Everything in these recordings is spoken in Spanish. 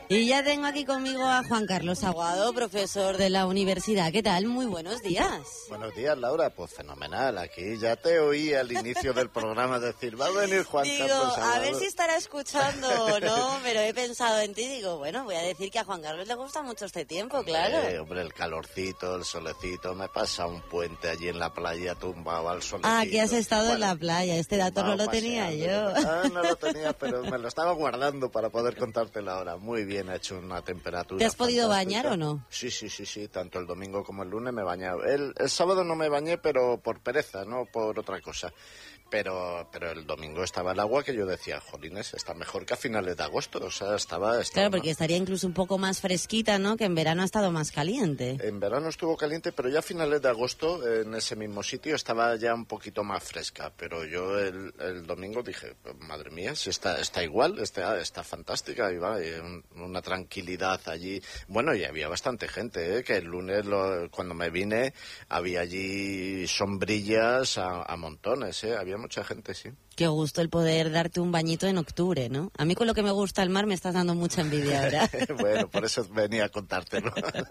Y ya tengo aquí conmigo a Juan Carlos Aguado, profesor de la universidad. ¿Qué tal? Muy buenos días. Buenos días, Laura. Pues fenomenal. Aquí ya te oí al inicio del programa decir, va a venir Juan Carlos Aguado. A ver si estará escuchando o no, pero he pensado en ti. Digo, bueno, voy a decir que a Juan Carlos le gusta mucho este tiempo, claro. Hombre, el calorcito, el solecito. Me pasa un puente allí en la playa tumbado al solecito. Ah, que has estado en la playa. Este dato no lo tenía yo. No lo tenía, pero me lo estaba guardando para poder contártelo ahora. Muy bien. Ha hecho una temperatura. ¿Te has podido fantástica. bañar o no? Sí. Tanto el domingo como el lunes me he bañado. El sábado no me bañé, pero por pereza, no por otra cosa. Pero el domingo estaba el agua que yo decía, jolines, está mejor que a finales de agosto. O sea, estaba claro, porque estaría incluso un poco más fresquita, ¿no? Que en verano ha estado más caliente. En verano estuvo caliente, pero ya a finales de agosto, en ese mismo sitio, estaba ya un poquito más fresca. Pero yo el domingo dije, madre mía, si está igual, está fantástica. Y va, una tranquilidad allí. Bueno, y había bastante gente, que el lunes, cuando me vine, había allí sombrillas a montones, había mucha gente, sí. Qué gusto el poder darte un bañito en octubre, ¿no? A mí con lo que me gusta el mar me estás dando mucha envidia ahora. Bueno, por eso venía a contártelo.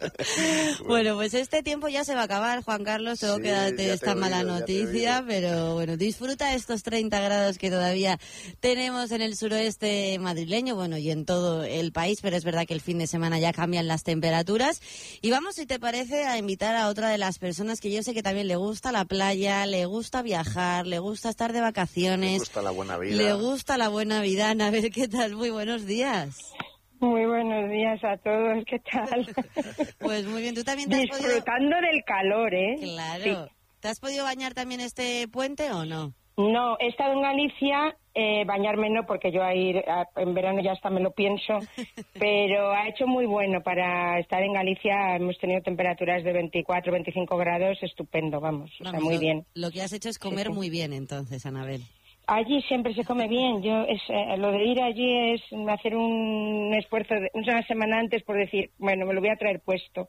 Bueno, pues este tiempo ya se va a acabar, Juan Carlos, tengo que darte esta mala noticia, pero bueno, disfruta estos 30 grados que todavía tenemos en el suroeste madrileño, bueno, y en todo el país, pero es verdad que el fin de semana ya cambian las temperaturas. Y vamos, si te parece, a invitar a otra de las personas que yo sé que también le gusta la playa, le gusta viajar, le gusta estar de vacaciones. Le gusta la buena vida. Le gusta la buena vida. A ver, ¿qué tal? Muy buenos días. Muy buenos días a todos. ¿Qué tal? Pues muy bien. ¿Tú también te has Disfrutando del calor, ¿eh? Claro. Sí. ¿Te has podido bañar también este puente o no? No, he estado en Galicia, bañarme no, porque yo en verano ya hasta me lo pienso, pero ha hecho muy bueno para estar en Galicia. Hemos tenido temperaturas de 24, 25 grados, estupendo, vamos, o sea, muy bien. Lo que has hecho es comer muy bien entonces, Anabel. Allí siempre se come bien. Lo de ir allí es hacer un esfuerzo una semana antes por decir, bueno, me lo voy a traer puesto.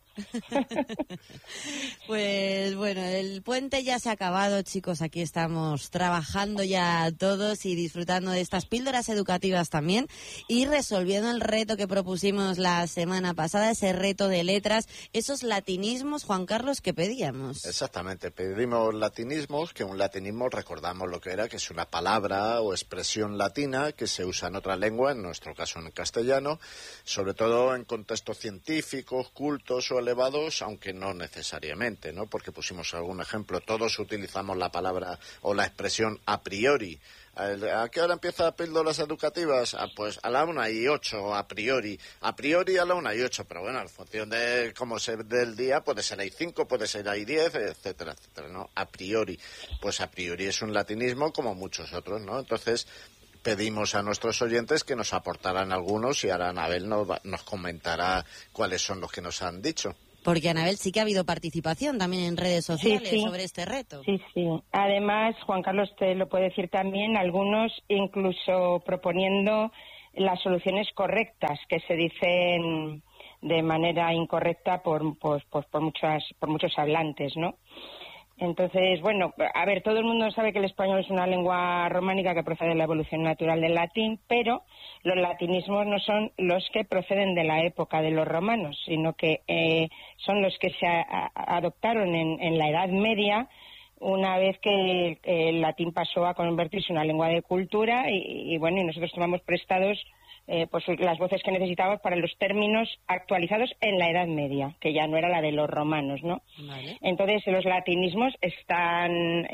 Pues bueno, el puente ya se ha acabado, chicos. Aquí estamos trabajando ya todos y disfrutando de estas píldoras educativas también y resolviendo el reto que propusimos la semana pasada, ese reto de letras, esos latinismos, Juan Carlos, que pedíamos. Exactamente, pedimos latinismos, que un latinismo, recordamos lo que era, que es una palabra o expresión latina que se usa en otra lengua, en nuestro caso en castellano, sobre todo en contextos científicos, cultos o elevados, aunque no necesariamente, ¿no? Porque pusimos algún ejemplo, todos utilizamos la palabra o la expresión a priori. ¿A qué hora empiezan las píldoras educativas? Pues a la 1:08, a priori. A priori a la 1:08, pero bueno, en función de cómo se dé el día, puede ser ahí 5, puede ser ahí 10, etcétera, etcétera, ¿no? A priori. Pues a priori es un latinismo como muchos otros, ¿no? Entonces pedimos a nuestros oyentes que nos aportaran algunos y ahora Anabel nos comentará cuáles son los que nos han dicho. Porque, Anabel, sí que ha habido participación también en redes sociales sobre este reto. Sí. Además, Juan Carlos te lo puede decir también, algunos incluso proponiendo las soluciones correctas que se dicen de manera incorrecta por muchos hablantes, ¿no? Entonces, bueno, a ver, todo el mundo sabe que el español es una lengua románica que procede de la evolución natural del latín, pero los latinismos no son los que proceden de la época de los romanos, sino que son los que se adoptaron en la Edad Media, una vez que el latín pasó a convertirse en una lengua de cultura y nosotros tomamos prestados pues las voces que necesitábamos para los términos actualizados en la Edad Media, que ya no era la de los romanos, ¿no? Vale. Entonces los latinismos están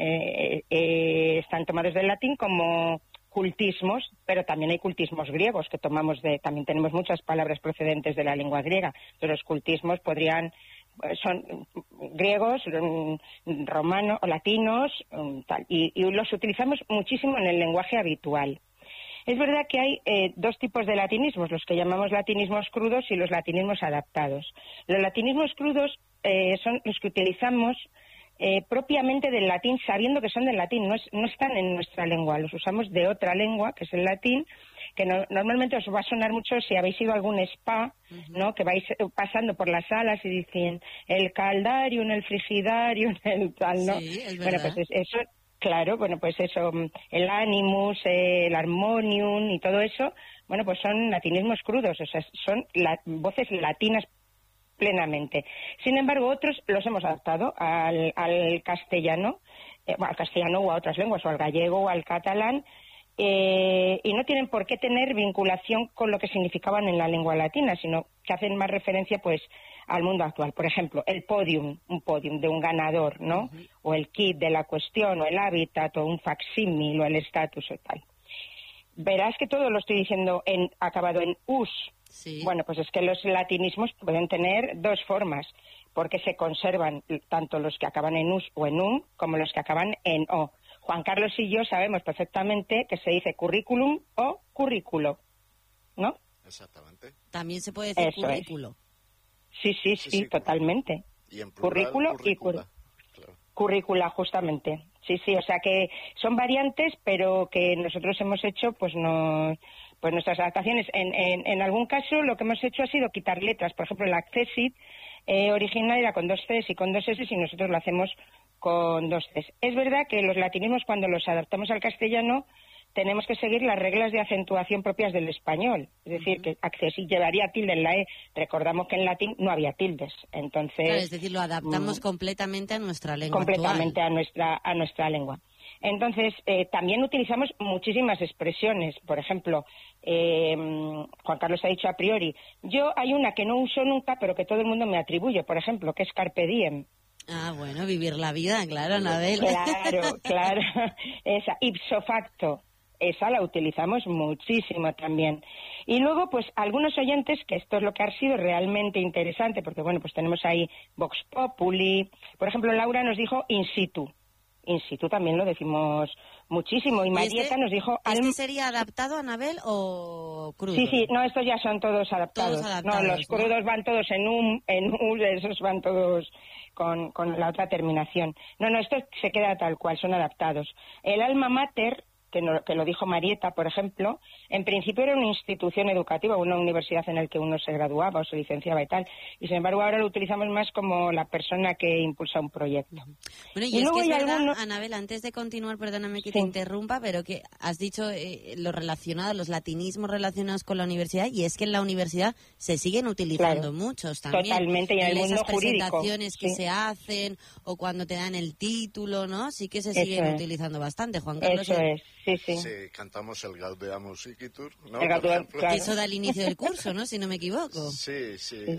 tomados del latín como cultismos, pero también hay cultismos griegos que también tenemos muchas palabras procedentes de la lengua griega, pero los cultismos son griegos, romanos o latinos, tal, y los utilizamos muchísimo en el lenguaje habitual. Es verdad que hay dos tipos de latinismos, los que llamamos latinismos crudos y los latinismos adaptados. Los latinismos crudos son los que utilizamos propiamente del latín, sabiendo que son del latín, no están en nuestra lengua, los usamos de otra lengua, que es el latín, que normalmente os va a sonar mucho si habéis ido a algún spa, ¿no? Que vais pasando por las salas y dicen el caldarium, el frigidarium, el tal, ¿no? Sí, es bueno, verdad. pues eso, claro, bueno, pues eso, el animus, el harmonium y todo eso, bueno, pues son latinismos crudos, o sea, son voces latinas plenamente. Sin embargo, otros los hemos adaptado al castellano, al castellano o a otras lenguas, o al gallego o al catalán, y no tienen por qué tener vinculación con lo que significaban en la lengua latina, sino que hacen más referencia pues al mundo actual. Por ejemplo, el podium, un podium de un ganador, ¿no? O el kit de la cuestión, o el hábitat, o un facsímil, o el estatus, o tal. Verás que todo lo estoy diciendo acabado en us. Sí. Bueno, pues es que los latinismos pueden tener dos formas, porque se conservan tanto los que acaban en us o en un, como los que acaban en o. Juan Carlos y yo sabemos perfectamente que se dice currículum o currículo, ¿no? Exactamente. También se puede decir Eso currículo. Sí, totalmente. Y en plural, currículo currícula. Claro. Currícula, justamente. Sí, o sea que son variantes, pero que nosotros hemos hecho, pues nuestras adaptaciones. En algún caso lo que hemos hecho ha sido quitar letras. Por ejemplo, el Accessit original era con 2 Cs y con 2 S, y nosotros lo hacemos con 2 Cs. Es verdad que los latinismos, cuando los adaptamos al castellano, tenemos que seguir las reglas de acentuación propias del español. Es decir, que Accessit llevaría tilde en la E. Recordamos que en latín no había tildes. Entonces, claro, es decir, lo adaptamos completamente a nuestra lengua completamente actual. a nuestra lengua. Entonces, también utilizamos muchísimas expresiones. Por ejemplo, Juan Carlos ha dicho a priori. Hay una que no uso nunca, pero que todo el mundo me atribuye, por ejemplo, que es carpe diem. Ah, bueno, vivir la vida, claro, Anabel. Claro. Esa, ipso facto. Esa la utilizamos muchísimo también. Y luego, pues, algunos oyentes, que esto es lo que ha sido realmente interesante, porque, bueno, pues tenemos ahí Vox Populi. Por ejemplo, Laura nos dijo in situ. In situ también lo decimos muchísimo. Y Marieta nos dijo... ¿Este sería adaptado, Anabel, o crudo? Sí, no, estos ya son todos adaptados. No, los crudos van todos en U, esos van todos con la otra terminación. No, esto se queda tal cual, son adaptados. El alma mater, que lo dijo Marieta, por ejemplo, en principio era una institución educativa, una universidad en la que uno se graduaba o se licenciaba y tal, y sin embargo ahora lo utilizamos más como la persona que impulsa un proyecto. Bueno, y es que es verdad, Anabel, antes de continuar, perdóname que te interrumpa, pero que has dicho los latinismos relacionados con la universidad, y es que en la universidad se siguen utilizando muchos también. Totalmente, y en el mundo jurídico. Presentaciones que se hacen, o cuando te dan el título, ¿no? Sí que se siguen utilizando bastante, Juan Carlos. Eso es. Sí. Sí, cantamos el Gaudeamus Igitur, ¿no? Claro. Eso da el inicio del curso, ¿no? Si no me equivoco. Sí.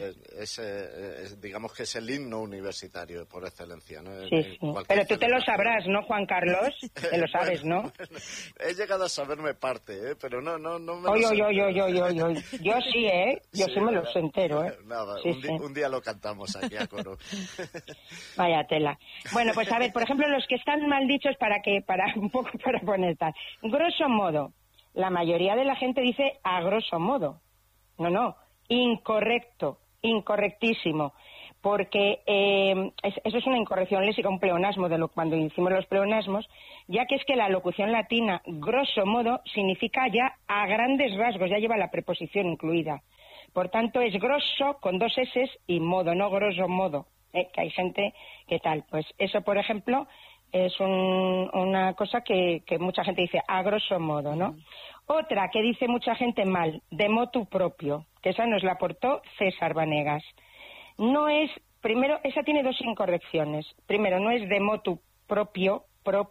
Digamos que es el himno universitario por excelencia, ¿no? Sí. Pero tú te lo sabrás, ¿no, Juan Carlos? Te lo sabes, ¿no? He llegado a saberme parte, pero no me lo sé. Yo sí, Yo sí me lo sé entero, Nada, un día lo cantamos aquí a coro. Vaya tela. Bueno, pues a ver, por ejemplo, los que están mal dichos para poner tal. Grosso modo, la mayoría de la gente dice a grosso modo. No, incorrecto, incorrectísimo, porque eso es una incorrección léxica, un pleonasmo cuando hicimos los pleonasmos, ya que es que la locución latina grosso modo significa ya a grandes rasgos, ya lleva la preposición incluida. Por tanto, es grosso con 2 S y modo, no grosso modo, que hay gente que tal. Pues eso, por ejemplo, es una cosa que mucha gente dice a grosso modo, ¿no? Otra que dice mucha gente mal, de motu propio, que esa nos la aportó César Vanegas. Primero, esa tiene 2 incorrecciones. Primero, no es de motu propio,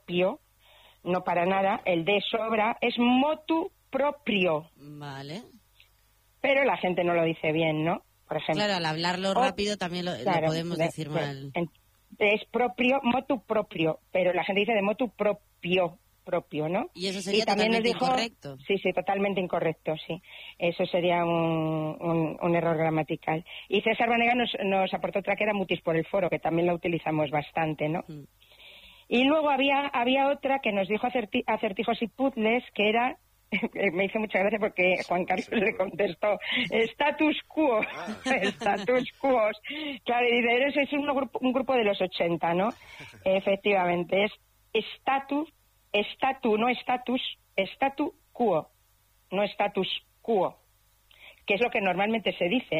no para nada, el de sobra, es motu propio. Vale. Pero la gente no lo dice bien, ¿no? Por ejemplo. Claro, al hablarlo rápido también lo podemos decir mal. Es propio, motu propio, pero la gente dice de motu propio, ¿no? Y eso sería totalmente incorrecto. Sí, totalmente incorrecto, sí. Eso sería un error gramatical. Y César Vanega nos aportó otra que era mutis por el foro, que también la utilizamos bastante, ¿no? Y luego había otra que nos dijo acertijos y puzzles, que era... Me hizo mucha gracia porque Juan Carlos le contestó status quo. Status quo. Claro, y ese es un grupo de los 80, ¿no? Efectivamente, es statu, no status, statu quo, no status quo, que es lo que normalmente se dice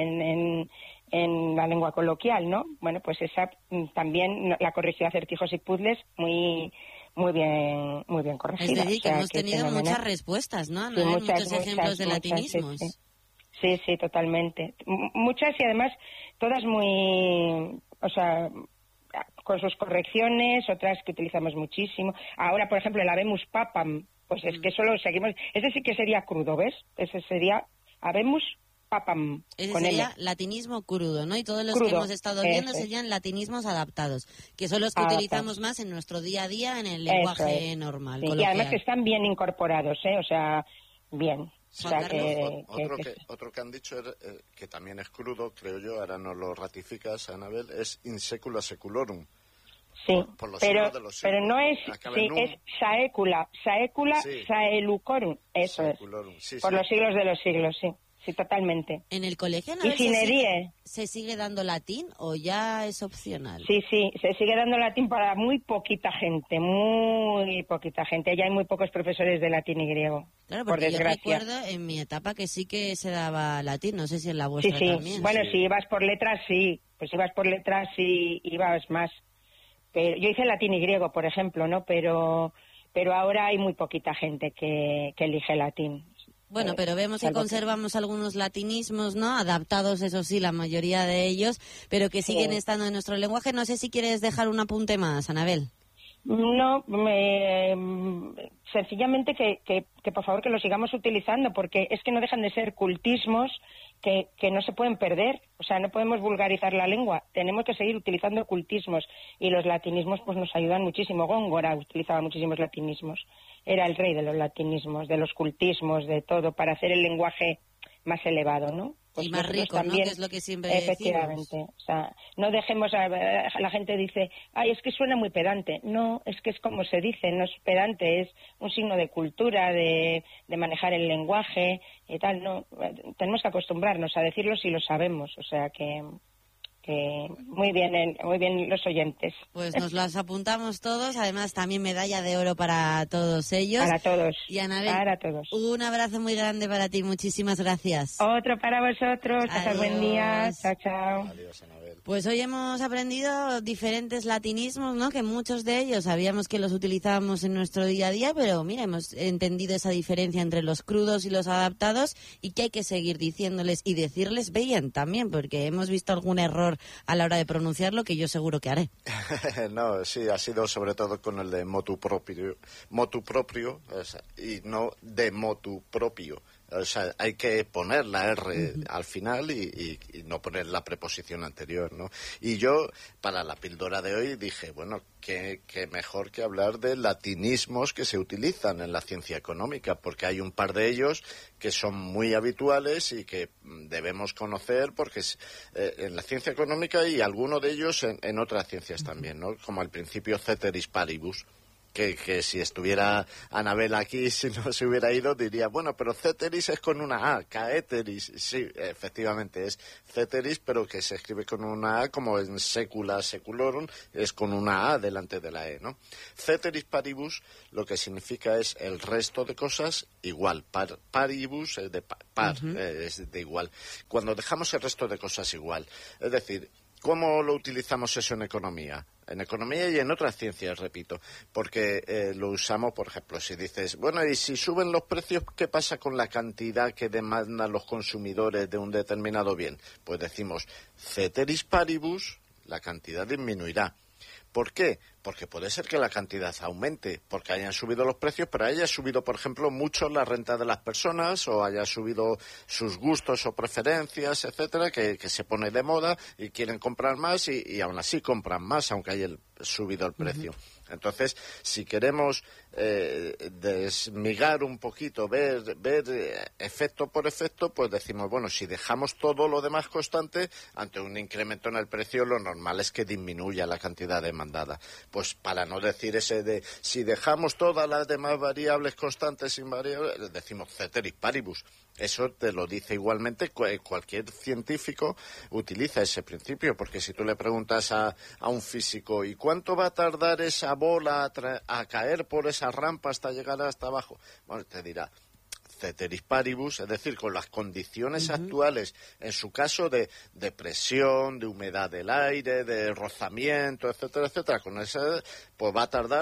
en la lengua coloquial, ¿no? Bueno, pues esa también la corrigió acertijos y puzzles muy muy bien corregida. Es decir, que hemos tenido fenomenal. muchas respuestas, ¿no? Sí, ¿No? Hay muchas, muchos ejemplos de muchas, latinismos. Sí, totalmente. Muchas y además todas muy, o sea, con sus correcciones, otras que utilizamos muchísimo. Ahora, por ejemplo, el habemus papam, pues es que eso lo seguimos. Ese sí que sería crudo, ¿ves? Ese sería habemus papam. Ese con sería M. latinismo crudo, ¿no? Y todos los Crudo, que hemos estado viendo eso es. serían latinismos adaptados, que son los que Adaptados. utilizamos más en nuestro día a día en el Eso lenguaje es. normal, Sí, y coloquial. además que están bien incorporados, ¿eh? O sea, bien. Sí, O sea, Juan Carlos, otro que han dicho, que también es crudo, creo yo, ahora nos lo ratificas, Anabel, es in secula seculorum. Sí, Por los pero siglos de los siglos. no es, Acaba sí, en es saecula Sí. saelucorum, eso Seculorum, es, sí, por sí. los siglos de los siglos, sí, totalmente. ¿en el colegio Y Anabel, finerie, se sigue dando latín o ya es opcional? sí, se sigue dando latín para muy poquita gente, ya hay muy pocos profesores de latín y griego, Claro, por porque yo desgracia. recuerdo en mi etapa que sí que se daba latín, no sé si en la vuestra Sí, también. bueno, Sí. si ibas por letras, sí, pues ibas por letras y ibas más. Pero yo hice latín y griego, por ejemplo, ¿no? Pero ahora hay muy poquita gente que elige latín. Bueno, pero vemos que Salvo conservamos algunos latinismos, ¿no? Adaptados, eso sí, la mayoría de ellos, pero que siguen Sí. estando en nuestro lenguaje. No sé si quieres dejar un apunte más, Anabel. No, sencillamente que por favor que lo sigamos utilizando, porque es que no dejan de ser cultismos que no se pueden perder. O sea, no podemos vulgarizar la lengua, tenemos que seguir utilizando cultismos, y los latinismos pues nos ayudan muchísimo. Góngora utilizaba muchísimos latinismos, era el rey de los latinismos, de los cultismos, de todo, para hacer el lenguaje más elevado, ¿no? Pues y más nosotros rico, ¿no? también, Que es lo que siempre efectivamente, decimos. o sea, no dejemos la gente dice, ay, es que suena muy pedante. No, es que es como se dice, no es pedante, es un signo de cultura, de manejar el lenguaje y tal. No, tenemos que acostumbrarnos a decirlo si lo sabemos, o sea que muy bien los oyentes. Pues nos las apuntamos todos, además también medalla de oro para todos ellos. Para todos. Y Anabel, Para todos. un abrazo muy grande para ti, muchísimas gracias. Otro para vosotros. Pasad buen día. Adiós. Chao, chao. Adiós, Anabel. Pues hoy hemos aprendido diferentes latinismos, ¿no? Que muchos de ellos sabíamos que los utilizábamos en nuestro día a día, pero mira, hemos entendido esa diferencia entre los crudos y los adaptados y que hay que seguir diciéndoles y decirles bien también, porque hemos visto algún error a la hora de pronunciarlo que yo seguro que haré. No, sí, ha sido sobre todo con el de motu proprio, o sea, y no de motu propio. O sea, hay que poner la R al final y no poner la preposición anterior, ¿no? Y yo, para la píldora de hoy, dije, bueno, qué mejor que hablar de latinismos que se utilizan en la ciencia económica, porque hay un par de ellos que son muy habituales y que debemos conocer, porque en la ciencia económica y alguno de ellos en otras ciencias también, ¿no? Como el principio ceteris paribus. Que si estuviera Anabel aquí, si no se hubiera ido, diría, bueno, pero ceteris es con una A, caeteris, sí, efectivamente es ceteris, pero que se escribe con una A, como en secula, seculorum, es con una A delante de la E, ¿no? Ceteris paribus lo que significa es el resto de cosas igual, paribus es de par, es de igual. Cuando dejamos el resto de cosas igual, es decir, ¿cómo lo utilizamos eso en economía? En economía y en otras ciencias, repito, porque lo usamos, por ejemplo, si dices, bueno, y si suben los precios, ¿qué pasa con la cantidad que demandan los consumidores de un determinado bien? Pues decimos, ceteris paribus, la cantidad disminuirá. ¿Por qué? Porque puede ser que la cantidad aumente, porque hayan subido los precios, pero haya subido, por ejemplo, mucho la renta de las personas, o haya subido sus gustos o preferencias, etcétera, que se pone de moda y quieren comprar más y aún así compran más, aunque haya subido el precio. Entonces, si queremos desmigar un poquito, ver efecto por efecto, pues decimos, bueno, si dejamos todo lo demás constante, ante un incremento en el precio, lo normal es que disminuya la cantidad demandada. Pues para no decir ese de, si dejamos todas las demás variables constantes invariables, decimos ceteris paribus. Eso te lo dice igualmente, cualquier científico utiliza ese principio, porque si tú le preguntas a un físico, ¿y cuánto va a tardar esa bola a caer por esa rampa hasta llegar hasta abajo? Bueno, te dirá ceteris paribus, es decir, con las condiciones actuales, en su caso de presión, de humedad del aire, de rozamiento, etcétera, etcétera, con esa, pues va a tardar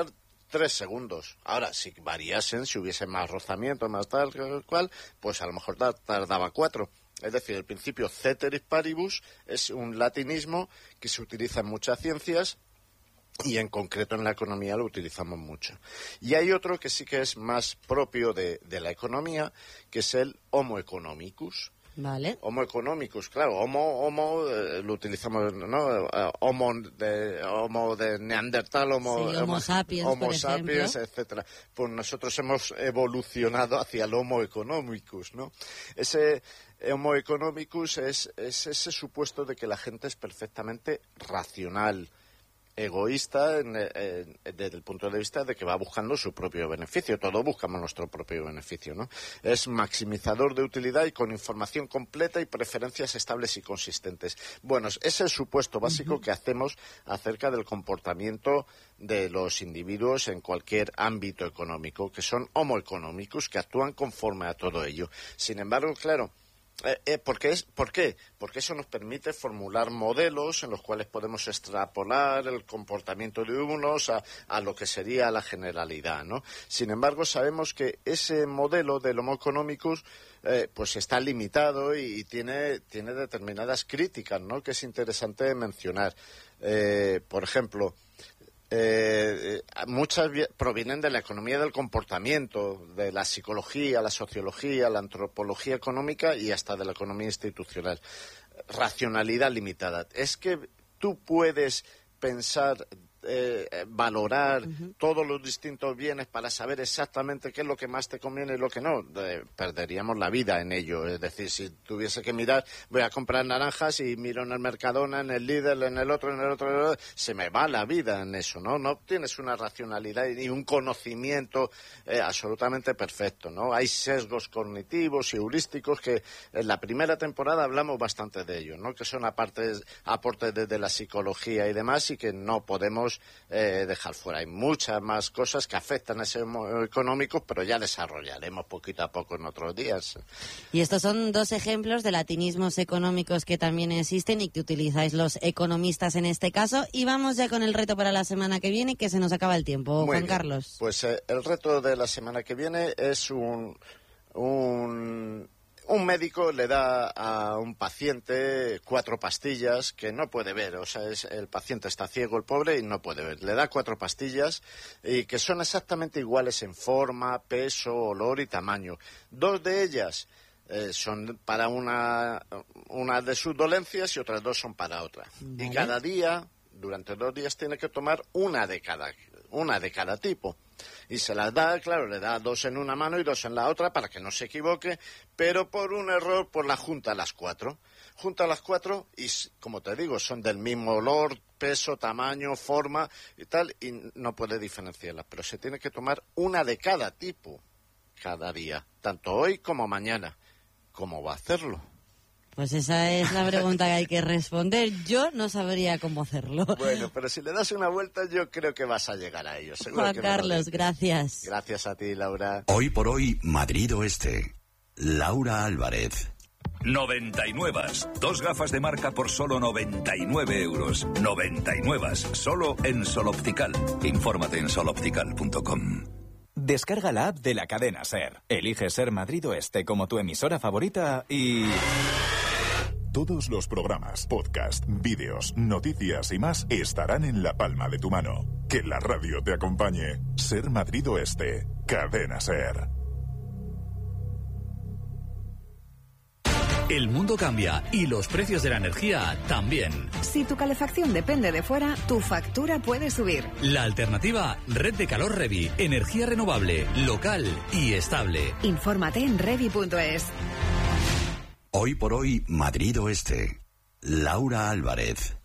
3 segundos. Ahora, si variasen, si hubiese más rozamiento, más tal cual, pues a lo mejor tardaba 4. Es decir, el principio ceteris paribus es un latinismo que se utiliza en muchas ciencias y en concreto en la economía lo utilizamos mucho. Y hay otro que sí que es más propio de la economía, que es el homo economicus. Vale. Homo economicus, claro, homo lo utilizamos, ¿no? Homo de Neandertal, Homo sapiens, etcétera. Pues nosotros hemos evolucionado hacia el Homo economicus, ¿no? Ese Homo economicus es ese supuesto de que la gente es perfectamente racional, egoísta desde el punto de vista de que va buscando su propio beneficio. Todos buscamos nuestro propio beneficio, ¿no? Es maximizador de utilidad y con información completa y preferencias estables y consistentes. Bueno, ese es el supuesto básico que hacemos acerca del comportamiento de los individuos en cualquier ámbito económico, que son homo economicus, que actúan conforme a todo ello. Sin embargo, claro, ¿por qué? Porque eso nos permite formular modelos en los cuales podemos extrapolar el comportamiento de unos a lo que sería la generalidad, ¿no? Sin embargo, sabemos que ese modelo del Homo economicus pues está limitado y tiene determinadas críticas, ¿no? Que es interesante mencionar. Por ejemplo, muchas provienen de la economía del comportamiento, de la psicología, la sociología, la antropología económica y hasta de la economía institucional. Racionalidad limitada. Es que tú puedes pensar, valorar todos los distintos bienes para saber exactamente qué es lo que más te conviene y lo que no. Perderíamos la vida en ello. Es decir, si tuviese que mirar, voy a comprar naranjas y miro en el Mercadona, en el Lidl, en el otro, se me va la vida en eso, ¿no? No tienes una racionalidad y un conocimiento absolutamente perfecto, ¿no? Hay sesgos cognitivos y heurísticos que en la primera temporada hablamos bastante de ello, ¿no? Que son aportes desde la psicología y demás y que no podemos dejar fuera. Hay muchas más cosas que afectan a ese económico, pero ya desarrollaremos poquito a poco en otros días. Y estos son 2 ejemplos de latinismos económicos que también existen y que utilizáis los economistas en este caso. Y vamos ya con el reto para la semana que viene, que se nos acaba el tiempo. Juan Carlos. Pues el reto de la semana que viene es un médico le da a un paciente 4 pastillas que no puede ver, o sea, el paciente está ciego, el pobre, y no puede ver. Le da 4 pastillas y que son exactamente iguales en forma, peso, olor y tamaño. 2 de ellas son para una de sus dolencias y otras 2 son para otra. Vale. Y cada día, durante 2 días, tiene que tomar una de cada tipo. Y se las da, claro, le da 2 en una mano y 2 en la otra para que no se equivoque, pero por un error, pues la junta a las 4. Junta a las 4 y, como te digo, son del mismo olor, peso, tamaño, forma y tal, y no puede diferenciarlas. Pero se tiene que tomar una de cada tipo cada día, tanto hoy como mañana. ¿Cómo va a hacerlo? Pues esa es la pregunta que hay que responder. Yo no sabría cómo hacerlo. Bueno, pero si le das una vuelta, yo creo que vas a llegar a ello. Seguro Juan que Carlos, gracias. Gracias a ti, Laura. Hoy por hoy, Madrid Oeste. Laura Álvarez. 99. 2 gafas de marca por solo 99 euros. 99. Solo en Sol Optical. Infórmate en soloptical.com. Descarga la app de la cadena SER. Elige Ser Madrid Oeste como tu emisora favorita y... Todos los programas, podcast, vídeos, noticias y más estarán en la palma de tu mano. Que la radio te acompañe. Ser Madrid Oeste. Cadena SER. El mundo cambia y los precios de la energía también. Si tu calefacción depende de fuera, tu factura puede subir. La alternativa, Red de Calor Revi. Energía renovable, local y estable. Infórmate en revi.es. Hoy por hoy, Madrid Oeste. Laura Álvarez.